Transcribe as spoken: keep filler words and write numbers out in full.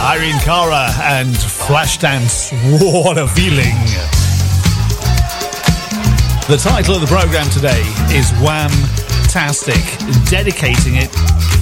Irene Cara and Flashdance, what a feeling. The title of the programme today is Wham-tastic, dedicating it